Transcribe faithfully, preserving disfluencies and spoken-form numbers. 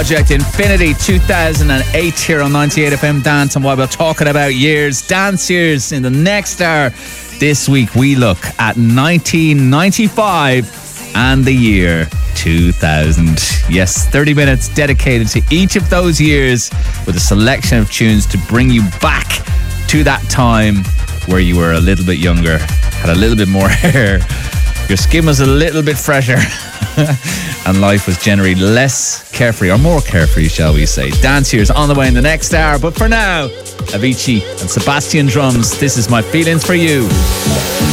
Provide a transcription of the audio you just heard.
Project Infinity two thousand eight here on ninety-eight F M Dance. And while we're talking about years, dance years in the next hour, this week we look at nineteen ninety-five and the year two thousand. Yes, thirty minutes dedicated to each of those years with a selection of tunes to bring you back to that time where you were a little bit younger, had a little bit more hair, your skin was a little bit fresher, and life was generally less carefree, or more carefree, shall we say. Dance years on the way in the next hour, but for now, Avicii and Sebastian Drums, this is My Feelings for You.